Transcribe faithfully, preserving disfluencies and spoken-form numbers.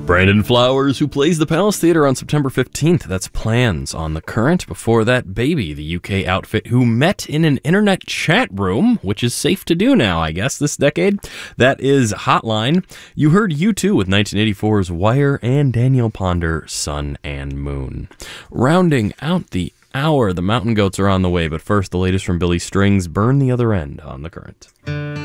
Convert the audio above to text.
Brandon Flowers, who plays the Palace Theatre on September fifteenth. That's Plans on The Current. Before that, Baby, the U K outfit who met in an internet chat room, which is safe to do now, I guess, this decade. That is Hotline. You heard U two with nineteen eighty-four's Wire and Daniel Ponder, Sun and Moon. Rounding out the hour, the Mountain Goats are on the way, but first, the latest from Billy Strings, Burn the Other End on The Current.